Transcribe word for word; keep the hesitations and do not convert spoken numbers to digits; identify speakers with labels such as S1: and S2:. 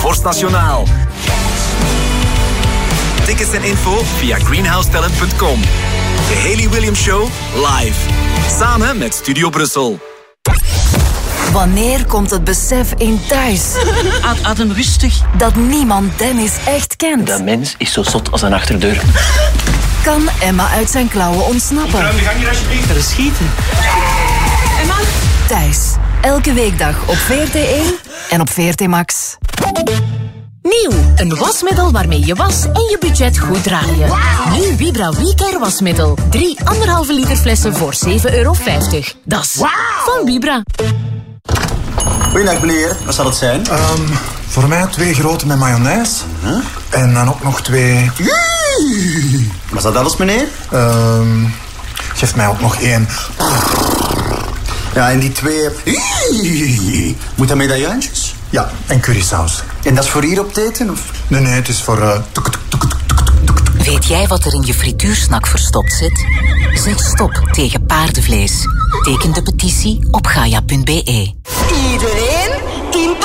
S1: Vorst Nationaal. Tickets en info via greenhouse talent punt com. De Hayley Williams Show live. Samen met Studio Brussel.
S2: Wanneer komt het besef in thuis?
S3: Ad, adem rustig.
S2: Dat niemand Dennis echt kent.
S4: Dat mens is zo zot als een achterdeur.
S2: Kan Emma uit zijn klauwen ontsnappen?
S5: Ruim de gang hier alsjeblieft.
S3: Verschieten.
S2: Emma? Thuis. Elke weekdag op V R T één en op V R T Max.
S6: Nieuw, een wasmiddel waarmee je was en je budget goed draaien. Wow. Nu Vibra WeCare wasmiddel. Drie anderhalve liter flessen voor zeven euro vijftig. Dat is wow. Van Vibra.
S7: Goedendag meneer, wat zal het zijn?
S8: Um, voor mij twee grote met mayonaise. Huh? En dan ook nog twee...
S7: Was dat alles meneer?
S8: Um, geef mij ook nog één.
S7: Ja, en die twee... Moet dat medaillantjes?
S8: Ja, en currysaus.
S7: En dat is voor hier op het eten? Of?
S8: Nee, nee, het is voor... Uh...
S9: Weet jij wat er in je frituursnak verstopt zit? Zeg stop tegen paardenvlees. Teken de petitie op gaia punt be.